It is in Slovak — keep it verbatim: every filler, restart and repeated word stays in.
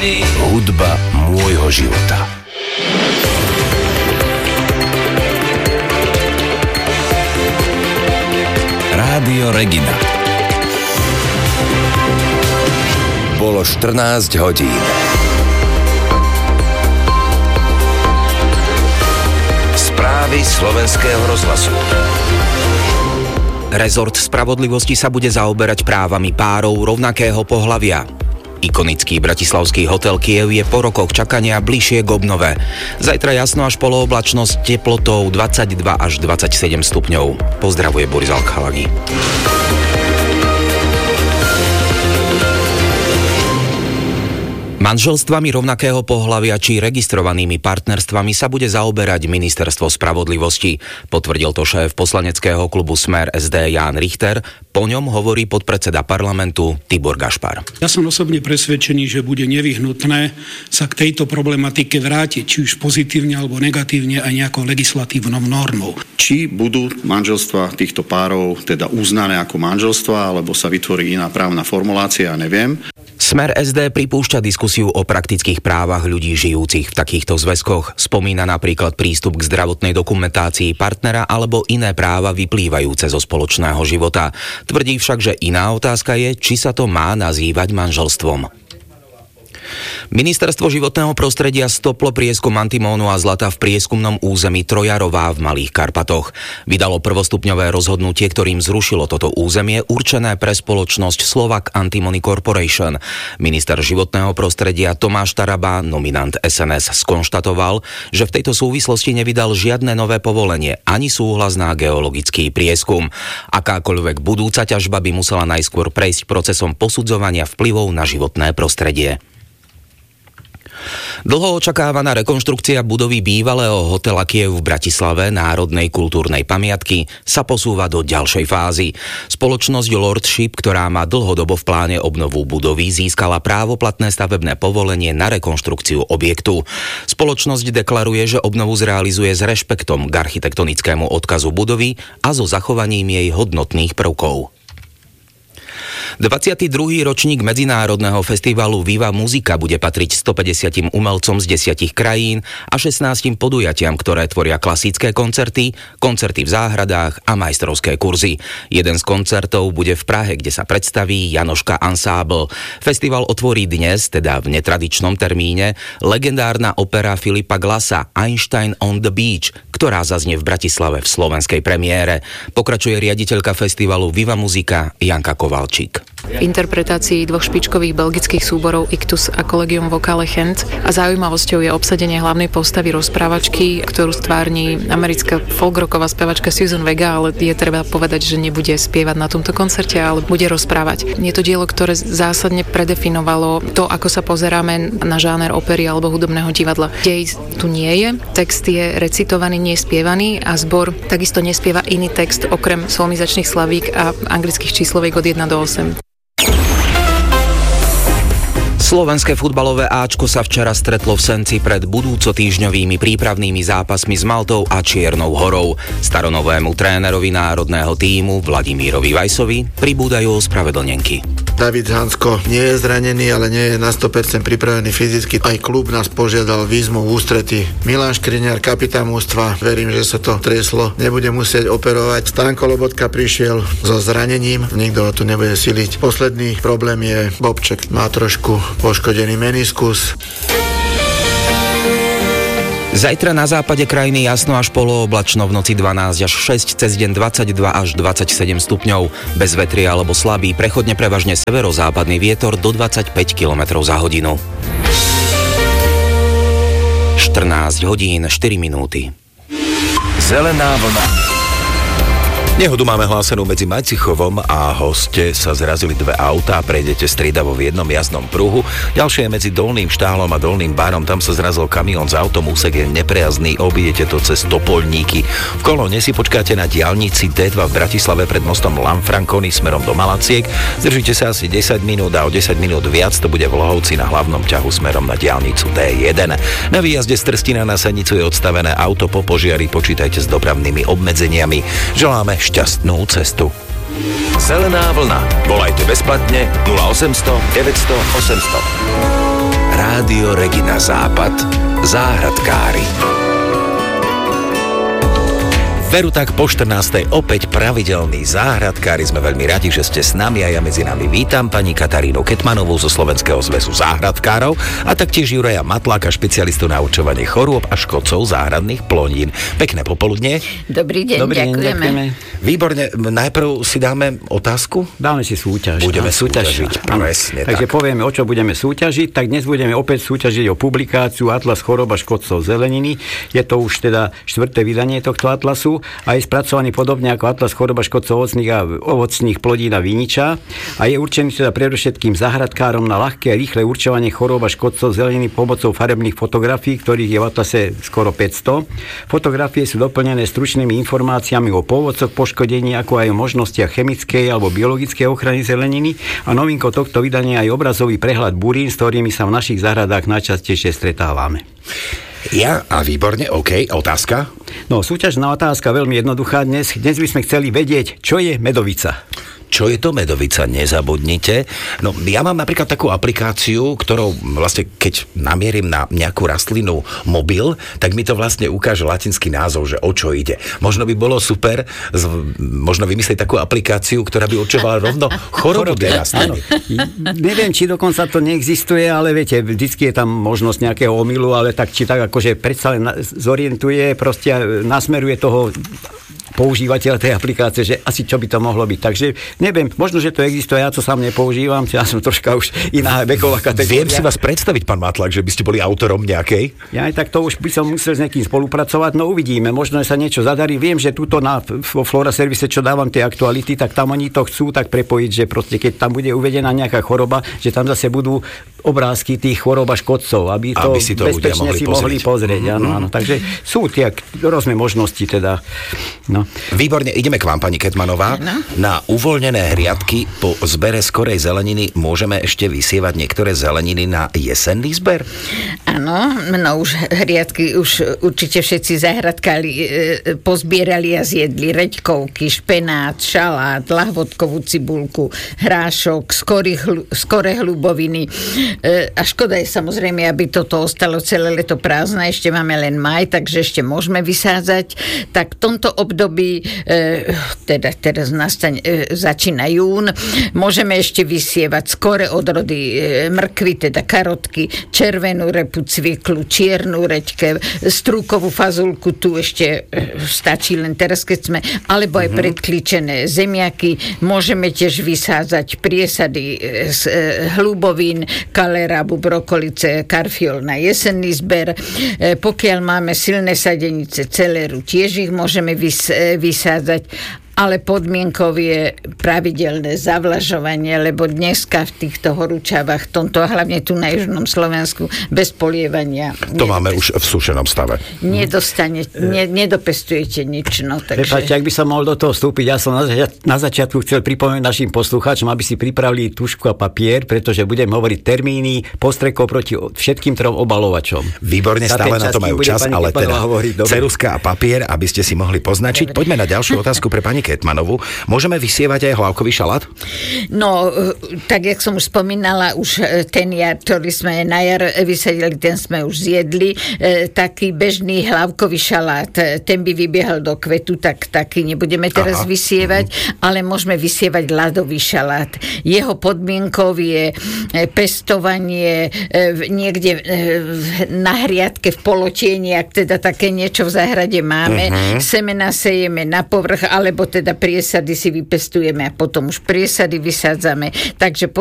iný. Hudba môjho života. Rádio Regina. Bolo štrnásť hodín. Správy slovenského rozhlasu. Rezort spravodlivosti sa bude zaoberať právami párov rovnakého pohlavia. Ikonický bratislavský hotel Kiev je po rokoch čakania bližšie k obnove. Zajtra jasno až polooblačnosť teplotou dvadsaťdva až dvadsaťsedem stupňov. Pozdravuje Boris Alchalagi. Manželstvami rovnakého pohlavia či registrovanými partnerstvami sa bude zaoberať Ministerstvo spravodlivosti. Potvrdil to šéf poslaneckého klubu Smer es dé Ján Richter. Po ňom hovorí podpredseda parlamentu Tibor Gašpar. Ja som osobne presvedčený, že bude nevyhnutné sa k tejto problematike vrátiť, či už pozitívne alebo negatívne aj nejakou legislatívnou normou. Či budú manželstva týchto párov teda uznané ako manželstva, alebo sa vytvorí iná právna formulácia, ja neviem. Smer es dé pripúšťa diskusiu o praktických právach ľudí žijúcich v takýchto zväzkoch. Spomína napríklad prístup k zdravotnej dokumentácii partnera alebo iné práva vyplývajúce zo spoločného života. Tvrdí však, že iná otázka je, či sa to má nazývať manželstvom. Ministerstvo životného prostredia stoplo prieskum antimónu a zlata v prieskumnom území Trojarová v Malých Karpatoch. Vydalo prvostupňové rozhodnutie, ktorým zrušilo toto územie určené pre spoločnosť Slovak Antimony Corporation. Minister životného prostredia Tomáš Taraba, nominant es en es, skonštatoval, že v tejto súvislosti nevydal žiadne nové povolenie ani súhlas na geologický prieskum. Akákoľvek budúca ťažba by musela najskôr prejsť procesom posudzovania vplyvov na životné prostredie. Dlho očakávaná rekonštrukcia budovy bývalého hotela Kiev v Bratislave, národnej kultúrnej pamiatky, sa posúva do ďalšej fázy. Spoločnosť Lordship, ktorá má dlhodobo v pláne obnovu budovy, získala právoplatné stavebné povolenie na rekonštrukciu objektu. Spoločnosť deklaruje, že obnovu zrealizuje s rešpektom k architektonickému odkazu budovy a so zachovaním jej hodnotných prvkov. dvadsiaty druhý ročník medzinárodného festivalu Viva Muzika bude patriť stopäťdesiatim umelcom z desiatich krajín a šestnástim podujatiam, ktoré tvoria klasické koncerty, koncerty v záhradách a majstrovské kurzy. Jeden z koncertov bude v Prahe, kde sa predstaví Janoška Ensemble. Festival otvorí dnes, teda v netradičnom termíne, legendárna opera Filipa Glassa Einstein on the Beach, ktorá zaznie v Bratislave v slovenskej premiére. Pokračuje riaditeľka festivalu Viva Muzika Janka Kovalčík. V interpretácii dvoch špičkových belgických súborov Ictus a Collegium Vocale Gent a zaujímavosťou je obsadenie hlavnej postavy rozprávačky, ktorú stvárni americká folkrocková spevačka Susan Vega, ale je treba povedať, že nebude spievať na tomto koncerte, ale bude rozprávať. Je to dielo, ktoré zásadne predefinovalo to, ako sa pozeráme na žáner opery alebo hudobného divadla. Dej tu nie je, text je recitovaný, nie spievaný a zbor takisto nespieva iný text okrem solmizačných slavík a anglických čísloviek od jeden do osem. Slovenské futbalové áčko sa včera stretlo v Senci pred budúcotýždňovými prípravnými zápasmi s Maltou a Čiernou horou. Staronovému trénerovi národného tímu Vladimírovi Vajsovi pribúdajú ospravedlnenky. David Hansko nie je zranený, ale nie je na sto percent pripravený fyzicky. Aj klub nás požiadal výzvu v ústrety. Milan Škriňar, kapitán mužstva, verím, že sa to treslo, nebude musieť operovať. Stanko Lobotka prišiel so zranením, nikto ho tu nebude siliť. Posledný problém je Bobček, má trošku poškodený meniskus. Zajtra na západe krajiny jasno až polooblačno, v noci dvanásť až šesť, cez deň dvadsaťdva až dvadsaťsedem stupňov. Bez vetria alebo slabý, prechodne prevažne severozápadný vietor do dvadsaťpäť kilometrov za hodinu. štrnásť hodín, štyri minúty. Zelená vlna. Nehodu máme hlásenú medzi Majcichovom a Hoste sa zrazili dve autá, prejdete striedavo v jednom jazdnom pruhu. Ďalšie je medzi Dolným Štálom a Dolným Barom, tam sa zrazil kamión s autom, úsek je neprejazdný, obidete to cez Topolníky. V Kolóne si počkáte na diaľnici dé dva v Bratislave pred mostom Lanfranconi smerom do Malaciek. Zdržíte sa asi desať minút a o desať minút viac to bude v Lohovci na hlavnom ťahu smerom na diaľnicu dé jeden. Na výjazde z Trstina na Senicu je odstavené auto, po požiari počítajte s dopravnými obmedzeniami. Želáme šťastnú cestu. Zelená vlna. Volajte bezplatne nula osemsto deväťsto osemsto. Rádio Rádio Regina Západ, záhradkári. Veru tak po štrnástej opäť pravidelný záhradkári. Sme veľmi radi, že ste s nami a ja medzi nami vítam pani Katarínu Ketmanovú zo Slovenského zväzu záhradkárov a taktiež Juraja Matláka, špecialistu na určovanie chorôb a škodcov záhradných plonín. Pekné popoludne. Dobrý deň, Dobrý deň ďakujeme. ďakujeme. Výborne, najprv si dáme otázku? Dáme si súťaž. Budeme no, súťažiť, presne Takže tak. povieme, o čo budeme súťažiť. Tak dnes budeme opäť súťažiť o publikáciu Atlas chorôb a škodcov zeleniny. Je to už teda štvrté vydanie tohto atlasu a je spracovaný podobne ako Atlas chorôb a škodcov ovocných a ovocných plodín a viniča a je určený teda predovšetkým záhradkárom na ľahké a rýchle určovanie chorôb a škodcov zeleniny pomocou farebných fotografií, ktorých je v atlase skoro päťsto. Fotografie sú doplnené stručnými informáciami o pôvodcoch poškodení, ako aj o možnostiach chemickej alebo biologickej ochrany zeleniny a novinkou tohto vydania je obrazový prehľad burín, s ktorými sa v našich záhradách najčastejšie stretávame. Ja a výborne, OK, otázka? No, súťažná otázka veľmi jednoduchá dnes. Dnes by sme chceli vedieť, čo je medovica. Čo je to medovica? Nezabudnite. No, ja mám napríklad takú aplikáciu, ktorou vlastne, keď namierim na nejakú rastlinu mobil, tak mi to vlastne ukáže latinský názov, že o čo ide. Možno by bolo super, z, možno vymyslieť takú aplikáciu, ktorá by určovala rovno chorobu tej rastliny. Neviem, či dokonca to neexistuje, ale viete, vždycky je tam možnosť nejakého omylu, ale tak či tak akože predsa len zorientuje, proste nasmeruje toho používateľ tej aplikácie, že asi čo by to mohlo byť. Takže neviem, možno, že to existuje, ja to sám nepoužívam, ja som troška už iná veková kategória. Viem si vás predstaviť, pán Matlák, že by ste boli autorom nejakej? Ja aj tak to už by som musel s niekým spolupracovať, no uvidíme, možno sa niečo zadarí. Viem, že tuto na vo Flora Service, čo dávam tie aktuality, tak tam oni to chcú tak prepojiť, že proste keď tam bude uvedená nejaká choroba, že tam zase budú obrázky tých chorôb a škodcov, aby to, aby si to bezpečne mohli si pozrieť. mohli pozrieť. Mm-hmm. Áno, áno. Takže sú tie rôzne možnosti teda. No. Výborne, ideme k vám, pani Ketmanová. No. Na uvoľnené hriadky po zbere skorej zeleniny môžeme ešte vysievať niektoré zeleniny na jesenný zber? Áno, no už hriadky už určite všetci záhradkári e, pozbierali a zjedli reďkovky, špenát, šalát, lahvodkovú cibulku, hrášok, skoré hluboviny. E, a škoda je samozrejme, aby toto ostalo celé leto prázdne, ešte máme len maj, takže ešte môžeme vysádzať. Tak v tomto období, e, teda teraz nastaň, e, začína jún, môžeme ešte vysievať skore odrody e, mrkvy, teda karotky, červenú repu, cviklu, čiernu reďke, strúkovú fazulku, tu ešte e, stačí len teraz, keď sme, alebo aj mm-hmm. predklíčené zemiaky, môžeme tiež vysádzať priesady e, z e, hlubovín, kalerábu, brokolice, karfiol na jesenný zber. E, pokiaľ máme silné sadenice celéru, tiež ich môžeme vys- vysádzať, ale podmienkou je pravidelné zavlažovanie, lebo dneska v týchto horúčavách, tomto, hlavne tu na južnom Slovensku, bez polievania. To máme už v sušenom stave. Nedostane, ne, nedopestujete nič. No, takže... Prepáčte, ak by som mohol do toho vstúpiť, ja som na, zač- na začiatku chcel pripomenúť našim poslucháčom, aby si pripravili tušku a papier, pretože budem hovoriť termíny postrekov proti všetkým trom obalovačom. Výborne, stále na to majú čas, ale teda ceruska a papier, aby ste si mohli poznačiť. Dobre. Poďme na ďalšiu otázku pre pani Ketmanovú. Môžeme vysievať aj hlavkový šalát? No, tak jak som už spomínala, už ten jar, ktorý sme na jar vysadili, ten sme už zjedli. E, taký bežný hlavkový šalát, ten by vybiehal do kvetu, tak taký nebudeme teraz Aha. vysievať, mm. ale môžeme vysievať ľadový šalát. Jeho podmienkou je pestovanie e, niekde e, na hriadke v polotieni, ak teda také niečo v záhrade máme. Mm-hmm. Semena sejeme na povrch, alebo teda priesady si vypestujeme a potom už priesady vysádzame. Takže